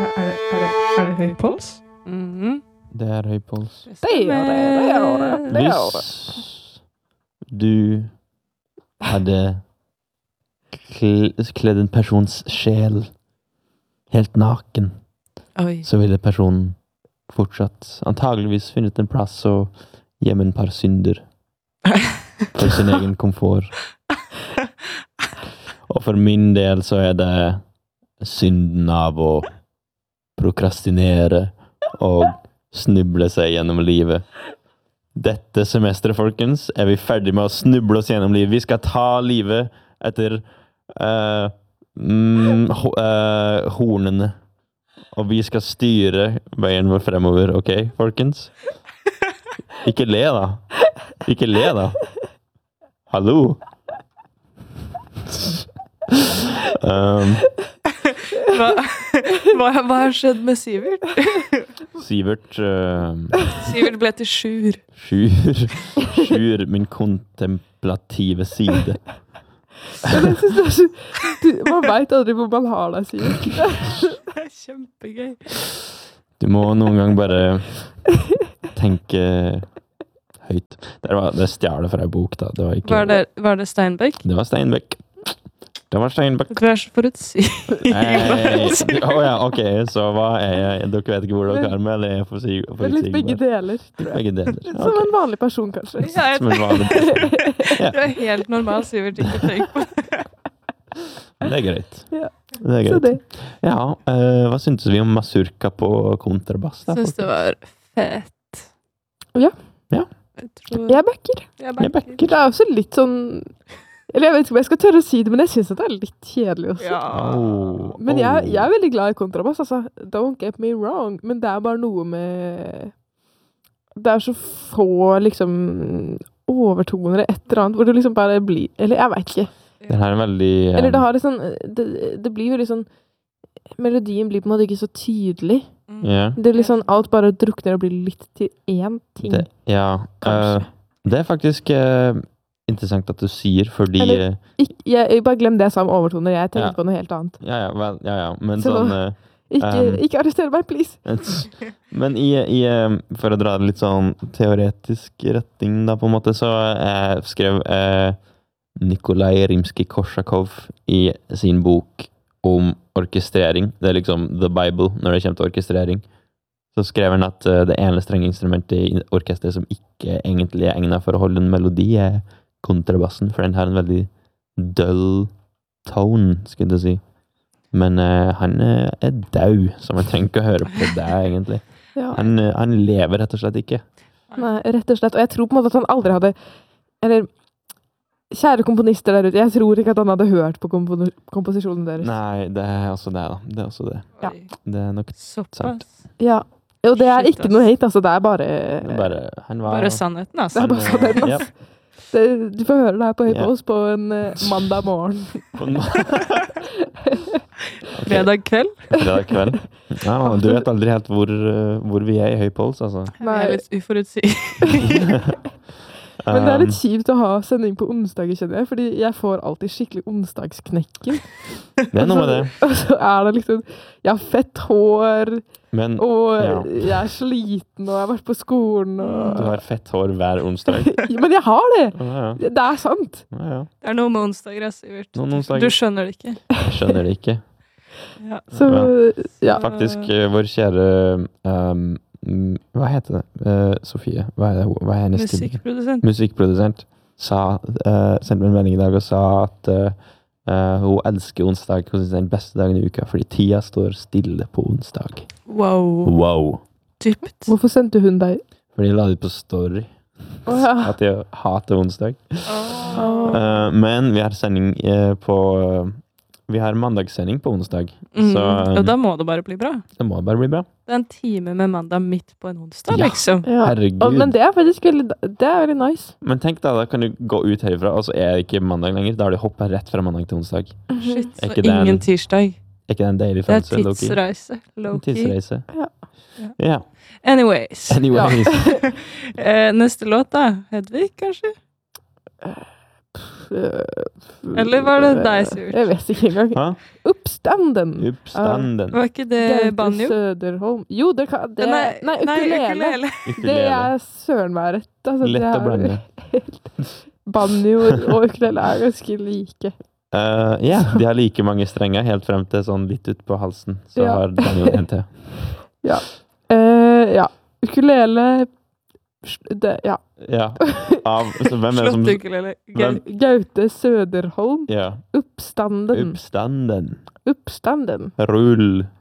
Er det høy puls? Det høy puls. Det er det. Hvis du hadde kledd en persons sjel helt naken, så ville personen fortsatt antageligvis funnet en plass og gjemme en par synder for sin egen komfort. Og for min del så er det synden av å prokrastinere og snuble seg gjennom livet. Dette semesteret, folkens, er vi ferdig med å snuble oss gjennom livet. Vi skal ta livet etter hornene. Og vi skal styre veien vår fremover, ok, folkens? Ikke le da. Ikke le da. Hallo? Hva har skjedd med Sivert? Sivert ble til Sjur. Sjur, min kontemplative side. Jeg synes det er så... Man vet aldri hvor man har deg, Sivert. Det er kjempegøy. Du må noen gang bare tenke høyt. Det stjålet fra en bok, da. Det var ikke... Var det Steinbeck? Det var Steinbeck. Du er så forutsigbart. Ja, ok, så hva er jeg? Dere vet ikke hvor dere er med, eller er jeg forutsigbar? Det er litt begge deler. Begge deler, okay. Som en vanlig person, kanskje. Som en vanlig person. Du er helt normal, Sivert, ikke tenk på det. Det er greit. Ja. Det er greit. Ja, hva syntes vi om Mazurka på kontrabass? Jeg synes det var fett. Ja. Ja. Jeg backer. Det er også litt sånn... Eller jeg vet ikke om jeg skal tørre å si det, men jeg synes at det er litt kjedelig også. Ja. Men jeg er veldig glad i kontrabass, altså. Don't get me wrong. Men det er bare noe med... Det er så få, liksom, overtoner et eller annet, hvor det liksom bare blir... Eller jeg vet ikke. Det her er veldig... Eller det har det sånn... Det blir veldig sånn... Melodien blir på en måte ikke så tydelig. Yeah. Det er litt sånn, alt bare drukner og blir litt til én ting. Det er faktisk... interessant at du sier, fordi... Eller, jeg bare glem det jeg sa om overtoner. Jeg tenker på noe helt annet. Ja. Men så sånn... ikke arrestere meg, please! Men for å dra det litt sånn teoretisk retning, da, på en måte, så skrev Nikolai Rimsky-Korsakov i sin bok om orkestrering. Det er liksom The Bible når det kommer til orkestrering. Så skrev han at det ene strengeinstrumentet i orkestret som ikke egentlig er egnet for å holde en melodi, er kontrabassen, for den har en veldig dull tone, skulle jeg si. Men han er død, så man trenger ikke å høre på det, egentlig. Ja. Han lever rett og slett ikke. Nei, rett og slett. Og jeg tror på en måte at han aldri hadde... Eller, kjære komponister der ute, jeg tror ikke at han hadde hørt på komposisjonen deres. Nei, det er også det, da. Det er også det. Ja. Det er nok sant. Ja. Og det er ikke noe hate, altså. Det er bare... Bare sannheten, altså. Det er bare sannheten, altså. Du får høre det her på Høypås på en mandag morgen. Fredag kveld? Fredag kveld. Ja, du vet aldri helt hvor vi er i Høypås, altså. Nei. Jeg er litt uforutsigbart. Men det er litt kjipt å ha sending på onsdager, kjenner jeg, fordi jeg får alltid skikkelig onsdagsknekken. Det er noe med det. Og så er det liksom, jeg har fett hår, og jeg er sliten, og jeg har vært på skolen. Du har fett hår hver onsdag. Men jeg har det! Ja. Det er sant. Ja. Det er noe med onsdager, Sivert. Du skjønner det ikke. Jeg skjønner det ikke. Ja. Så, ja. Faktisk, vår kjære... hva heter det? Sofie, hva er hennes Musikkprodusent sendte meg en melding i dag og sa at hun elsker onsdag. Hun synes det er den beste dagen i uka, fordi tida står stille på onsdag. Wow. Dypt. Hvorfor sendte hun deg? Fordi jeg la det på story. At jeg hater onsdag. Men vi har sending vi har mandagssending på onsdag. Så, og da må det bare bli bra. Det må bare bli bra. Det er en time med mandag midt på en onsdag, liksom. Ja. Herregud. Men det er faktisk veldig nice. Men tenk da kan du gå ut herifra, og så er det ikke mandag lenger. Da har du hoppet rett fra mandag til onsdag. Shit, så ingen tirsdag. Er ikke det en deilig følelse? Det er tidsreise. Tidsreise. Ja. Anyways. Ja. Neste låt da? Hedvig, kanskje? Eller var det deg, Sivert? Jeg vet ikke engang. Hæ? Uppstanden. Uppstanden. Var ikke det Gaute banjo? Søderholm. Jo, det kan... Det, nei, ukulele. Det Ukulele. er søren meg rett. Altså, Lett det å blande. Banjo og ukulele er ganske like. Ja, de har like mange strenger, helt frem til sånn litt ut på halsen. Så Ja. har banjo en til. Ja. Ja. Ukulele... Det, ja. Ja. Så hvem er det som... Slått ukulele. Hvem? Gaute Søderholm. Ja. Uppstanden. Uppstanden. Uppstanden. Rull.